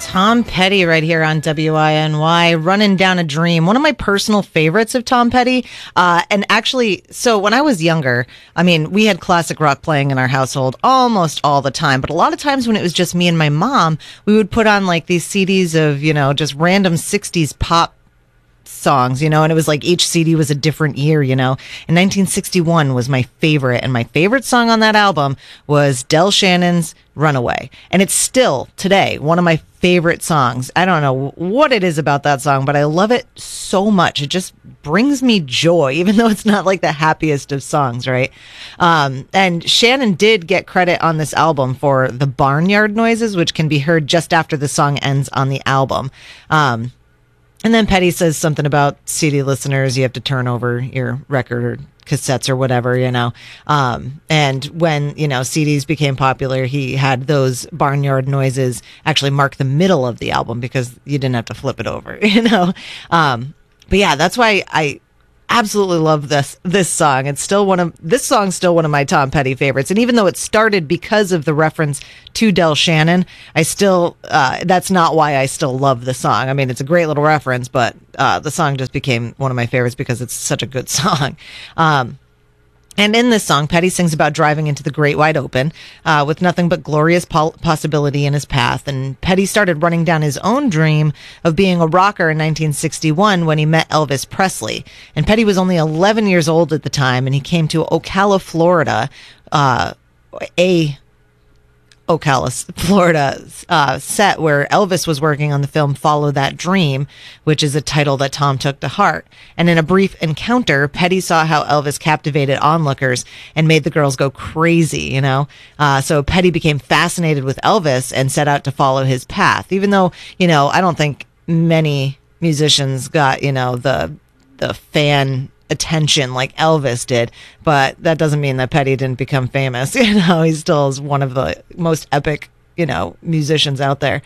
Tom Petty right here on WINY, Running Down a Dream. One of my personal favorites of Tom Petty. And actually, so when I was younger, I mean, we had classic rock playing in our household almost all the time. But a lot of times when it was just me and my mom, we would put on like these CDs of, you know, just random 60s pop songs, you know, and it was like each CD was a different year, you know. And 1961 was my favorite, and my favorite song on that album was Del Shannon's Runaway. And it's still today one of my favorite songs. I don't know what it is about that song, but I love it so much. It just brings me joy, even though it's not like the happiest of songs, right? And Shannon did get credit on this album for the barnyard noises, which can be heard just after the song ends on the album. And then Petty says something about CD listeners. You have to turn over your record or cassettes or whatever, you know. And when, you know, CDs became popular, he had those barnyard noises actually mark the middle of the album because you didn't have to flip it over, you know. But yeah, that's why I absolutely love this song. This song's still one of my Tom Petty favorites. And even though it started because of the reference to Del Shannon, I still that's not why I still love the song. I mean, it's a great little reference, but the song just became one of my favorites because it's such a good song. And in this song, Petty sings about driving into the great wide open with nothing but glorious possibility in his path. And Petty started running down his own dream of being a rocker in 1961 when he met Elvis Presley. And Petty was only 11 years old at the time, and he came to Ocala, Florida, set where Elvis was working on the film Follow That Dream, which is a title that Tom took to heart. And in a brief encounter, Petty saw how Elvis captivated onlookers and made the girls go crazy, you know. So Petty became fascinated with Elvis and set out to follow his path, even though, you know, I don't think many musicians got, you know, the fan attention like Elvis did, but that doesn't mean that Petty didn't become famous. You know, he still is one of the most epic, you know, musicians out there.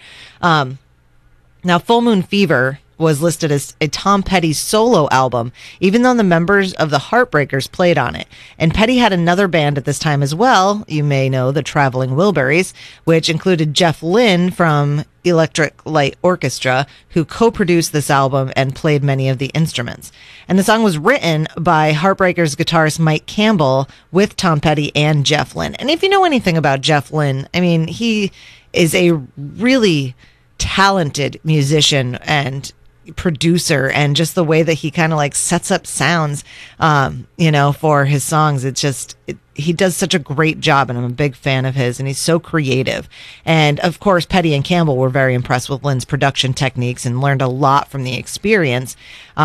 Now, Full Moon Fever was listed as a Tom Petty solo album, even though the members of the Heartbreakers played on it. And Petty had another band at this time as well. You may know the Traveling Wilburys, which included Jeff Lynne from Electric Light Orchestra, who co-produced this album and played many of the instruments. And the song was written by Heartbreakers guitarist Mike Campbell with Tom Petty and Jeff Lynne. And if you know anything about Jeff Lynne, I mean, he is a really talented musician and producer, and just the way that he kind of like sets up sounds, you know, for his songs. It's just, he does such a great job, and I'm a big fan of his, and he's so creative. And of course, Petty and Campbell were very impressed with Lynne's production techniques and learned a lot from the experience.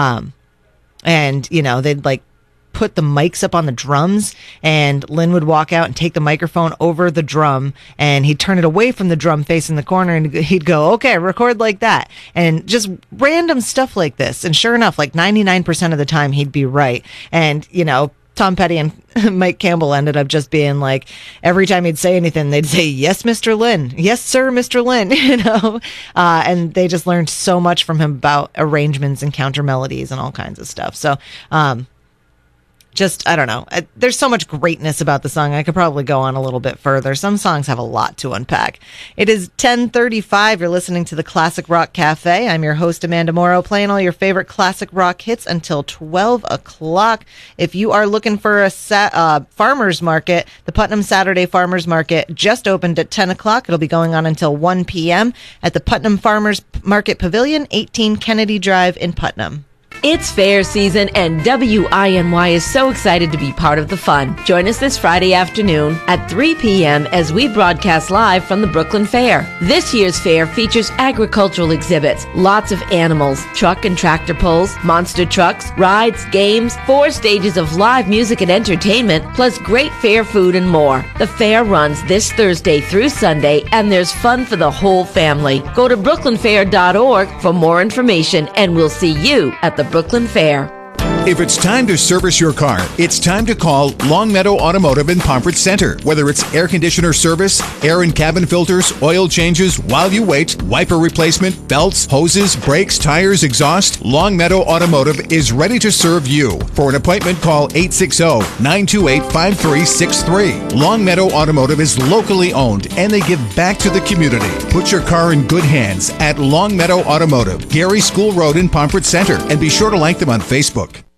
And, you know, they'd like put the mics up on the drums, and Lynne would walk out and take the microphone over the drum, and he'd turn it away from the drum facing the corner, and he'd go, okay, record like that. And just random stuff like this. And sure enough, like 99% of the time he'd be right. And, you know, Tom Petty and Mike Campbell ended up just being like, every time he'd say anything, they'd say, yes, Mr. Lynne. Yes, sir, Mr. Lynne, you know? And they just learned so much from him about arrangements and counter melodies and all kinds of stuff. So, just, I don't know. There's so much greatness about the song. I could probably go on a little bit further. Some songs have a lot to unpack. It is 10:35. You're listening to the Classic Rock Cafe. I'm your host, Amanda Morrow, playing all your favorite classic rock hits until 12 o'clock. If you are looking for a farmer's market, the Putnam Saturday Farmer's Market just opened at 10 o'clock. It'll be going on until 1 p.m. at the Putnam Farmer's Market Pavilion, 18 Kennedy Drive in Putnam. It's fair season, and WINY is so excited to be part of the fun. Join us this Friday afternoon at 3 p.m. as we broadcast live from the Brooklyn Fair. This year's fair features agricultural exhibits, lots of animals, truck and tractor pulls, monster trucks, rides, games, 4 stages of live music and entertainment, plus great fair food and more. The fair runs this Thursday through Sunday, and there's fun for the whole family. Go to brooklynfair.org for more information, and we'll see you at the Brooklyn Fair. If it's time to service your car, it's time to call Longmeadow Automotive in Pomfret Center. Whether it's air conditioner service, air and cabin filters, oil changes while you wait, wiper replacement, belts, hoses, brakes, tires, exhaust, Longmeadow Automotive is ready to serve you. For an appointment, call 860-928-5363. Longmeadow Automotive is locally owned and they give back to the community. Put your car in good hands at Longmeadow Automotive, Gary School Road in Pomfret Center, and be sure to like them on Facebook.